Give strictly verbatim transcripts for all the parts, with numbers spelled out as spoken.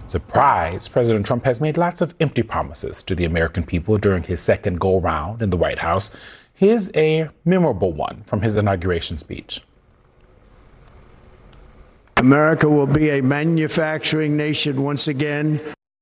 Surprise, President Trump has made lots of empty promises to the American people during his second go-round in the White House. Here's a memorable one from his inauguration speech. America will be a manufacturing nation once again.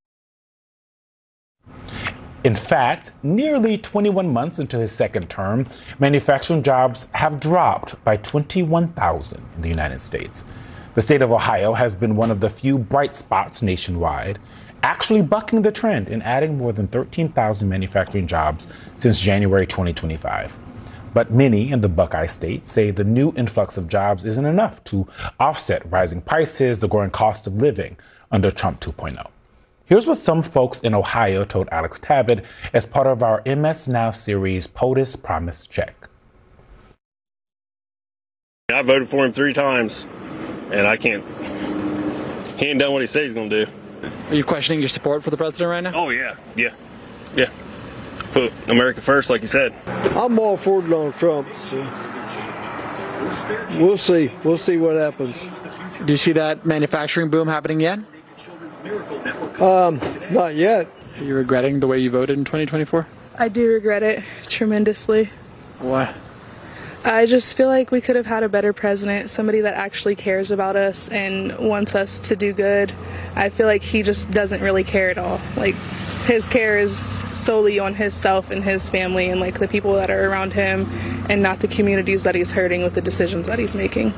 In fact, nearly twenty-one months into his second term, manufacturing jobs have dropped by twenty-one thousand in the United States. The state of Ohio has been one of the few bright spots nationwide, actually bucking the trend and adding more than thirteen thousand manufacturing jobs since January twenty twenty-five. But many in the Buckeye State say the new influx of jobs isn't enough to offset rising prices, the growing cost of living under Trump two point oh. Here's what some folks in Ohio told Alex Tabbitt as part of our M S Now series POTUS Promise Check. I voted for him three times, and I can't. He ain't done what he said he's going to do. Are you questioning your support for the president right now? Oh, yeah, yeah, yeah. Put America first, like you said. I'm all for Donald Trump. So we'll see. We'll see what happens. Do you see that manufacturing boom happening yet? Um, not yet. Are you regretting the way you voted in twenty twenty-four? I do regret it tremendously. Why? I just feel like we could have had a better president, somebody that actually cares about us and wants us to do good. I feel like he just doesn't really care at all. Like, his care is solely on himself and his family and like the people that are around him and not the communities that he's hurting with the decisions that he's making.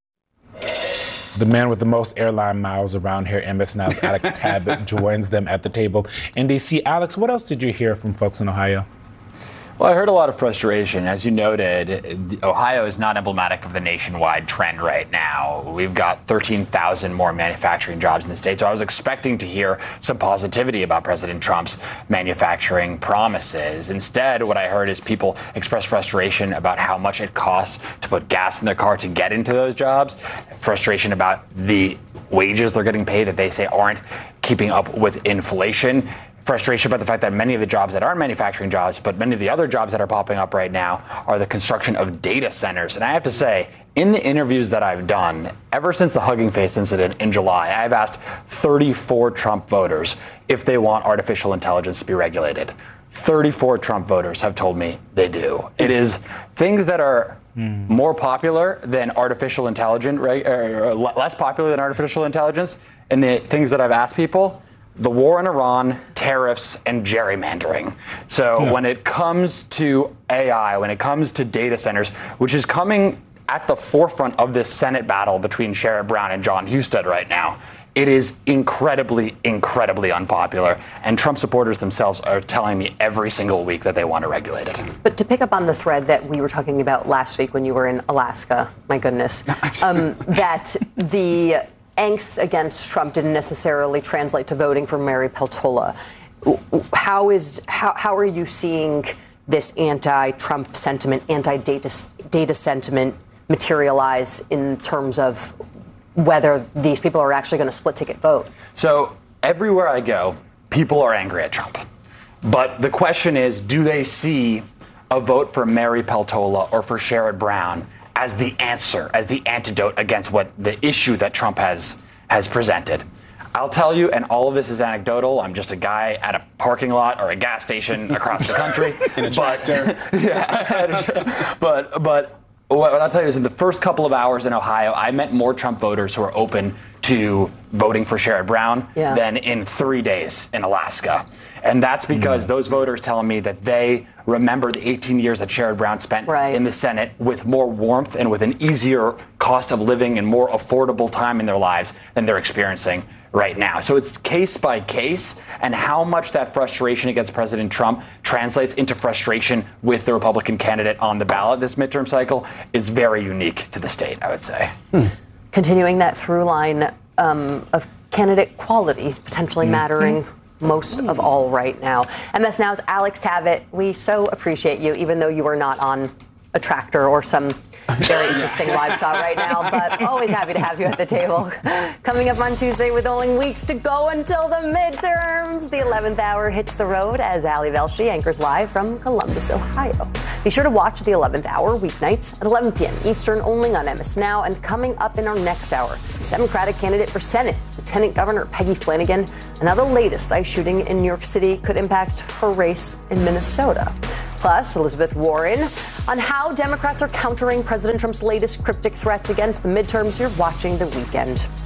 The man with the most airline miles around here, M S Now's Alex Tabbitt, joins them at the table in D C. Alex, what else did you hear from folks in Ohio? Well, I heard a lot of frustration. As you noted, Ohio is not emblematic of the nationwide trend right now. We've got thirteen thousand more manufacturing jobs in the state, so I was expecting to hear some positivity about President Trump's manufacturing promises. Instead, what I heard is people express frustration about how much it costs to put gas in their car to get into those jobs, frustration about the wages they're getting paid that they say aren't keeping up with inflation, frustration about the fact that many of the jobs that aren't manufacturing jobs, but many of the other jobs that are popping up right now are the construction of data centers. And I have to say, in the interviews that I've done, ever since the Hugging Face incident in July, I've asked thirty-four Trump voters if they want artificial intelligence to be regulated. thirty-four Trump voters have told me they do. It is things that are mm. more popular than artificial intelligence, or less popular than artificial intelligence, and the things that I've asked people: the war in Iran, tariffs, and gerrymandering. So yeah. when it comes to A I, when it comes to data centers, which is coming at the forefront of this Senate battle between Sherrod Brown and Jon Husted right now, it is incredibly, incredibly unpopular. And Trump supporters themselves are telling me every single week that they want to regulate it. But to pick up on the thread that we were talking about last week when you were in Alaska, my goodness, um, that the angst against Trump didn't necessarily translate to voting for Mary Peltola. How is how how are you seeing this anti-Trump sentiment, anti-data data sentiment materialize in terms of whether these people are actually going to split ticket vote? So everywhere I go, people are angry at Trump. But the question is, do they see a vote for Mary Peltola or for Sherrod Brown as the answer, as the antidote against what the issue that Trump has has presented? I'll tell you, and all of this is anecdotal, I'm just a guy at a parking lot or a gas station across the country. In a tractor. But, yeah, but, but what I'll tell you is in the first couple of hours in Ohio, I met more Trump voters who are open to voting for Sherrod Brown yeah. than in three days in Alaska. And that's because mm. those voters telling me that they remember the eighteen years that Sherrod Brown spent right. in the Senate with more warmth and with an easier cost of living and more affordable time in their lives than they're experiencing right now. So it's case by case, and how much that frustration against President Trump translates into frustration with the Republican candidate on the ballot this midterm cycle is very unique to the state, I would say. Hmm. Continuing that through line um, of candidate quality potentially mm-hmm. mattering most of all right now. M S Now's Alex Tabbitt, we so appreciate you, even though you are not on a tractor or some very interesting live shot right now, but always happy to have you at the table. Coming up on Tuesday with only weeks to go until the midterms, the eleventh hour hits the road as Ali Velshi anchors live from Columbus, Ohio. Be sure to watch the eleventh hour weeknights at eleven p.m. Eastern only on M S Now, and coming up in our next hour, Democratic candidate for Senate, Lieutenant Governor Peggy Flanagan, and how the latest ICE shooting in New York City could impact her race in Minnesota. Plus, Elizabeth Warren on how Democrats are countering President Trump's latest cryptic threats against the midterms. You're watching The Weekend.